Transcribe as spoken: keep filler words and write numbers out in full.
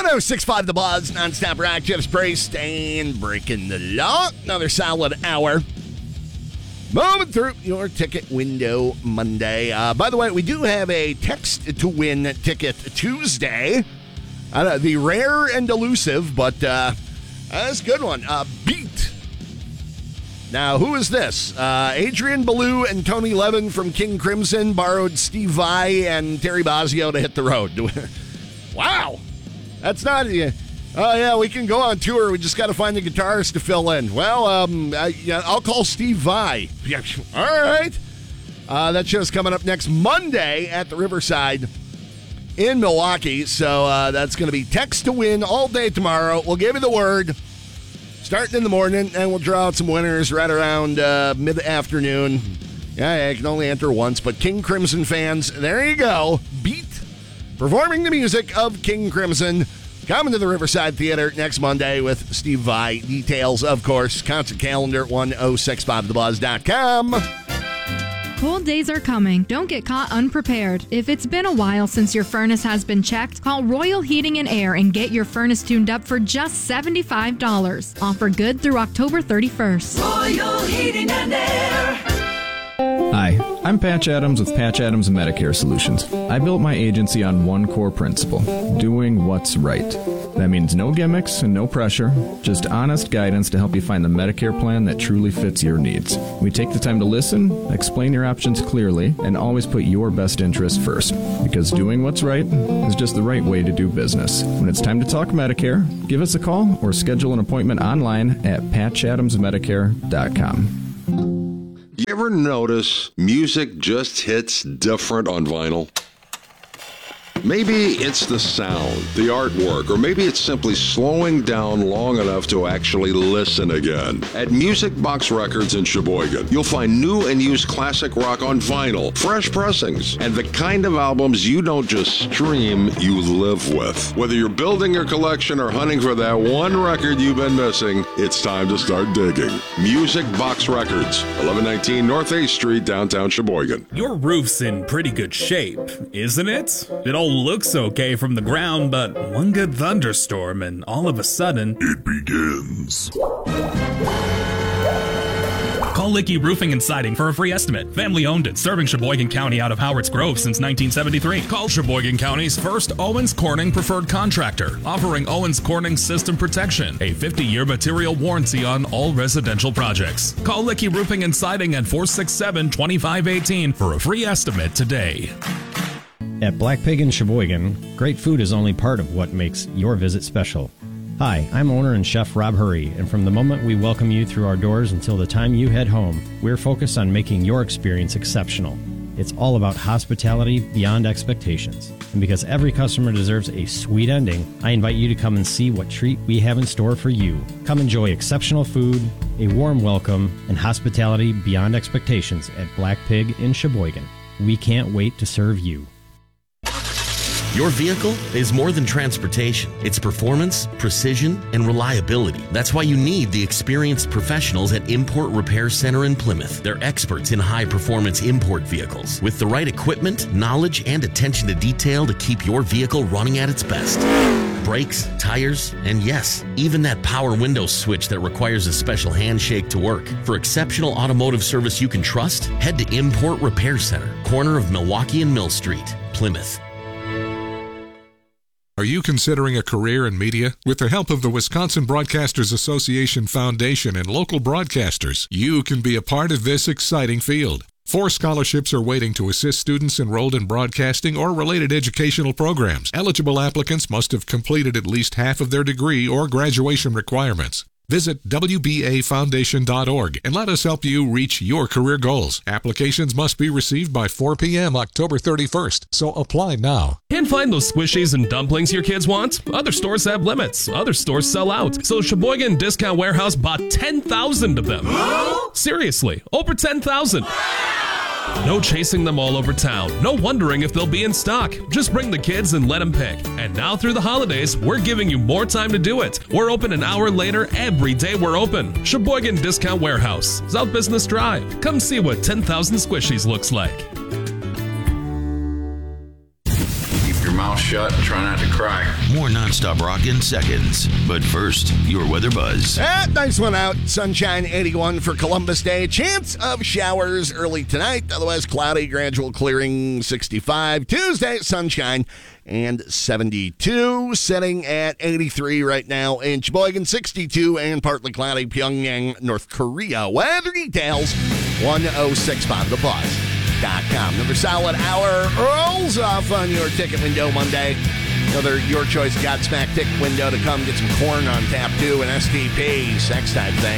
oh six point five The Buzz, nonstop rock, Jeff's Priest, and Breaking the Law. Another solid hour. Moving through your ticket window Monday. Uh, by the way, we do have a text-to-win ticket Tuesday. Uh, the rare and elusive, but uh, that's a good one. Uh, Beat. Now, who is this? Uh, Adrian Ballou and Tony Levin from King Crimson borrowed Steve Vai and Terry Bozzio to hit the road. Wow. That's not... Uh, oh, yeah, we can go on tour. We just got to find the guitarist to fill in. Well, um, I, yeah, I'll call Steve Vai. Yeah, all right. Uh, that show's coming up next Monday at the Riverside in Milwaukee. So uh, that's going to be text to win all day tomorrow. We'll give you the word starting in the morning, and we'll draw out some winners right around uh, mid-afternoon. Yeah, yeah, you can only enter once. But King Crimson fans, there you go. Beat. Performing the music of King Crimson. Coming to the Riverside Theater next Monday with Steve Vai. Details, of course, concert calendar at ten sixty-five the buzz dot com. Cold days are coming. Don't get caught unprepared. If it's been a while since your furnace has been checked, call Royal Heating and Air and get your furnace tuned up for just seventy-five dollars. Offer good through October thirty-first. Royal Heating and Air. Hi, I'm Patch Adams with Patch Adams Medicare Solutions. I built my agency on one core principle, doing what's right. That means no gimmicks and no pressure, just honest guidance to help you find the Medicare plan that truly fits your needs. We take the time to listen, explain your options clearly, and always put your best interest first. Because doing what's right is just the right way to do business. When it's time to talk Medicare, give us a call or schedule an appointment online at patch adams medicare dot com. You ever notice music just hits different on vinyl? Maybe it's the sound, the artwork, or maybe it's simply slowing down long enough to actually listen again. At Music Box Records in Sheboygan, you'll find new and used classic rock on vinyl, fresh pressings, and the kind of albums you don't just stream, you live with. Whether you're building your collection or hunting for that one record you've been missing, it's time to start digging. Music Box Records, eleven nineteen North eighth Street, downtown Sheboygan. Your roof's in pretty good shape, isn't it? It all looks okay from the ground, but one good thunderstorm and all of a sudden, it begins. Call Licky Roofing and Siding for a free estimate. Family owned and serving Sheboygan County out of Howards Grove since nineteen seventy-three. Call Sheboygan County's first Owens Corning preferred contractor, offering Owens Corning System Protection, a fifty-year material warranty on all residential projects. Call Licky Roofing and Siding at four six seven, two five one eight for a free estimate today. At Black Pig in Sheboygan, great food is only part of what makes your visit special. Hi, I'm owner and chef Rob Hurry, and from the moment we welcome you through our doors until the time you head home, we're focused on making your experience exceptional. It's all about hospitality beyond expectations. And because every customer deserves a sweet ending, I invite you to come and see what treat we have in store for you. Come enjoy exceptional food, a warm welcome, and hospitality beyond expectations at Black Pig in Sheboygan. We can't wait to serve you. Your vehicle is more than transportation. It's performance, precision, and reliability. That's why you need the experienced professionals at Import Repair Center in Plymouth. They're experts in high-performance import vehicles with the right equipment, knowledge, and attention to detail to keep your vehicle running at its best. Brakes, tires, and yes, even that power window switch that requires a special handshake to work. For exceptional automotive service you can trust, head to Import Repair Center, corner of Milwaukee and Mill Street, Plymouth. Are you considering a career in media? With the help of the Wisconsin Broadcasters Association Foundation and local broadcasters, you can be a part of this exciting field. Four scholarships are waiting to assist students enrolled in broadcasting or related educational programs. Eligible applicants must have completed at least half of their degree or graduation requirements. Visit W B A foundation dot org and let us help you reach your career goals. Applications must be received by four p.m. October thirty-first, so apply now. Can't find those squishies and dumplings your kids want? Other stores have limits. Other stores sell out. So Sheboygan Discount Warehouse bought ten thousand of them. Seriously, over ten thousand. No chasing them all over town. No wondering if they'll be in stock. Just bring the kids and let them pick. And now through the holidays, we're giving you more time to do it. We're open an hour later every day we're open. Sheboygan Discount Warehouse, South Business Drive. Come see what ten thousand squishies looks like. Keep your mouth shut. shut and try not to cry. More nonstop rock in seconds. But first, your weather buzz. Ah, nice one out. Sunshine eighty-one for Columbus Day. Chance of showers early tonight. Otherwise, cloudy, gradual clearing sixty-five. Tuesday, sunshine and seventy-two. Sitting at eighty-three right now in Sheboygan, sixty-two and partly cloudy. Pyongyang, North Korea. Weather details one oh six point five the buzz dot com. Another solid hour rolls off on your ticket window Monday. Another Your Choice Godsmack ticket window to come get some corn on tap, too, and S T P sex type thing.